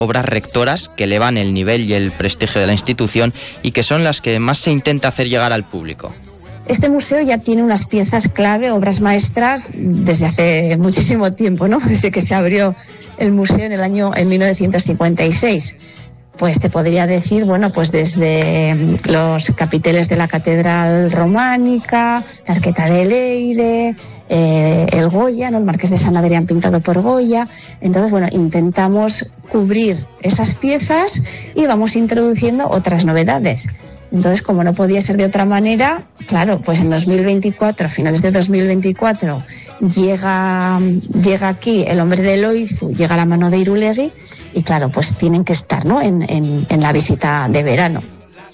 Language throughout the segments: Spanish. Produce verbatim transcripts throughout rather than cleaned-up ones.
obras rectoras que elevan el nivel y el prestigio de la institución y que son las que más se intenta hacer llegar al público. Este museo ya tiene unas piezas clave, obras maestras, desde hace muchísimo tiempo, ¿no? Desde que se abrió el museo en el año en mil novecientos cincuenta y seis. Pues te podría decir, bueno, pues desde los capiteles de la Catedral Románica, la Arqueta de Leire, eh, el Goya, ¿no? El Marqués de San Adrián pintado por Goya. Entonces, bueno, intentamos cubrir esas piezas y vamos introduciendo otras novedades. Entonces, como no podía ser de otra manera, claro, pues en dos mil veinticuatro, a finales de dos mil veinticuatro, llega, llega aquí El hombre de Loizu, llega la mano de Irulegui y claro, pues tienen que estar, ¿no? en, en, en la visita de verano.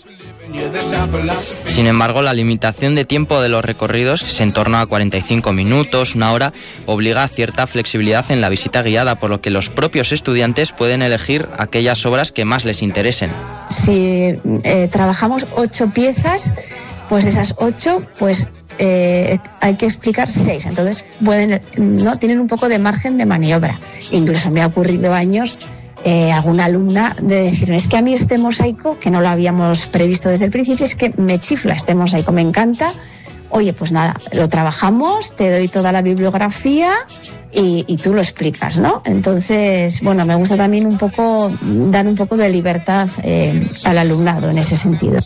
Sin embargo, la limitación de tiempo de los recorridos, que es en torno a cuarenta y cinco minutos, una hora, obliga a cierta flexibilidad en la visita guiada, por lo que los propios estudiantes pueden elegir aquellas obras que más les interesen. Si eh, trabajamos ocho piezas, pues de esas ocho, pues eh, hay que explicar seis. Entonces pueden, no tienen un poco de margen de maniobra. Incluso me ha ocurrido años Eh, alguna alumna de decirme, es que a mí este mosaico, que no lo habíamos previsto desde el principio, es que me chifla este mosaico, me encanta. Oye, pues nada, lo trabajamos, te doy toda la bibliografía y, y tú lo explicas, ¿no? Entonces, bueno, me gusta también un poco dar un poco de libertad eh, al alumnado en ese sentido.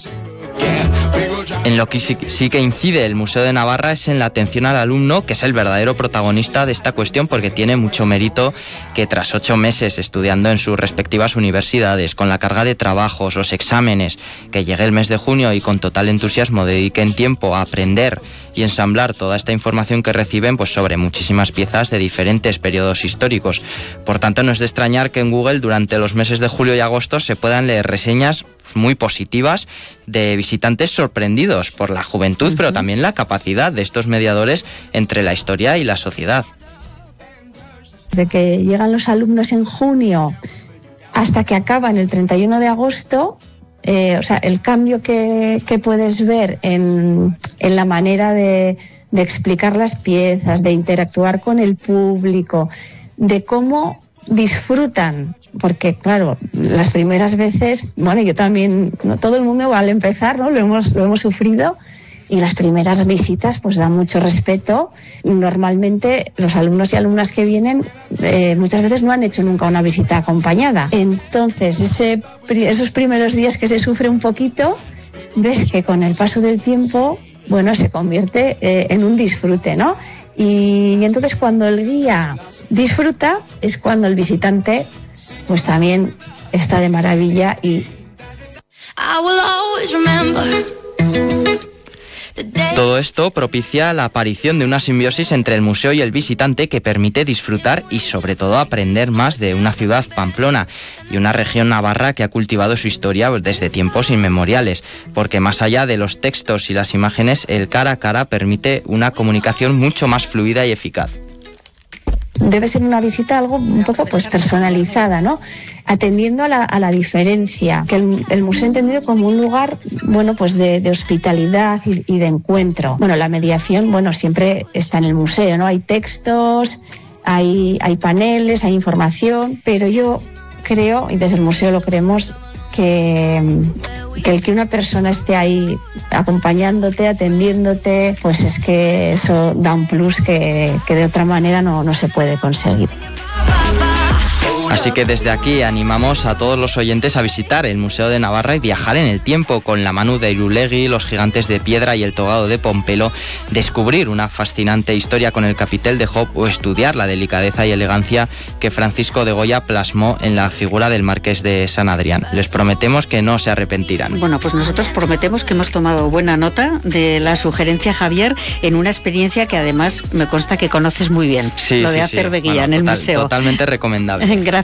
En lo que sí, sí que incide el Museo de Navarra es en la atención al alumno, que es el verdadero protagonista de esta cuestión, porque tiene mucho mérito que tras ocho meses estudiando en sus respectivas universidades, con la carga de trabajos, los exámenes, que llegue el mes de junio y con total entusiasmo dediquen tiempo a aprender y ensamblar toda esta información que reciben, pues sobre muchísimas piezas de diferentes periodos históricos. Por tanto, no es de extrañar que en Google durante los meses de julio y agosto se puedan leer reseñas muy positivas de visitantes sorprendidos por la juventud, uh-huh. pero también la capacidad de estos mediadores entre la historia y la sociedad. Desde que llegan los alumnos en junio hasta que acaban el treinta y uno de agosto, eh, o sea, el cambio que, que puedes ver en, en la manera de, de explicar las piezas, de interactuar con el público, de cómo disfrutan, porque claro, las primeras veces, bueno, yo también, no todo el mundo al empezar, ¿no? Lo hemos, lo hemos sufrido, y las primeras visitas pues dan mucho respeto. Normalmente los alumnos y alumnas que vienen eh, muchas veces no han hecho nunca una visita acompañada. Entonces ese, esos primeros días que se sufre un poquito, ves que con el paso del tiempo, bueno, se convierte eh, en un disfrute, ¿no? Y, y entonces cuando el guía disfruta es cuando el visitante pues también está de maravilla. Y I will always remember. Todo esto propicia la aparición de una simbiosis entre el museo y el visitante que permite disfrutar y sobre todo aprender más de una ciudad, Pamplona, y una región navarra que ha cultivado su historia desde tiempos inmemoriales, porque más allá de los textos y las imágenes, el cara a cara permite una comunicación mucho más fluida y eficaz. Debe ser una visita algo un poco pues personalizada, ¿no? Atendiendo a la, a la diferencia, que el, el museo entendido como un lugar, bueno, pues de, de hospitalidad y, y de encuentro. Bueno, la mediación, bueno, siempre está en el museo, ¿no? Hay textos, hay, hay paneles, hay información, pero yo creo, y desde el museo lo creemos, que, que el que una persona esté ahí acompañándote, atendiéndote, pues es que eso da un plus que, que de otra manera no, no se puede conseguir. Así que desde aquí animamos a todos los oyentes a visitar el Museo de Navarra y viajar en el tiempo con la Manu de Irulegui, los gigantes de piedra y el togado de Pompelo, descubrir una fascinante historia con el capitel de Job o estudiar la delicadeza y elegancia que Francisco de Goya plasmó en la figura del Marqués de San Adrián. Les prometemos que no se arrepentirán. Bueno, pues nosotros prometemos que hemos tomado buena nota de la sugerencia, Javier, en una experiencia que además me consta que conoces muy bien. Sí, lo de sí, hacer sí. de guía Bueno, en el total, museo. Totalmente recomendable. Gracias.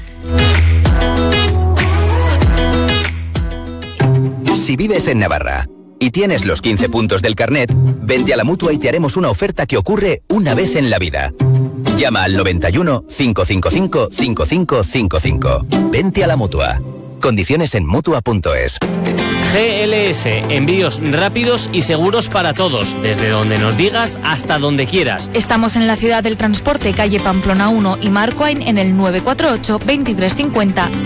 Si vives en Navarra y tienes los quince puntos del carnet, vente a la Mutua y te haremos una oferta que ocurre una vez en la vida. Llama al noventa y uno, cinco cinco cinco, cinco cinco cinco cinco. Vente a la Mutua. Condiciones en mutua punto es. G L S, envíos rápidos y seguros para todos, desde donde nos digas hasta donde quieras. Estamos en la ciudad del transporte, calle Pamplona uno y Marcoain en el nueve cuatro ocho, veintitrés cincuenta,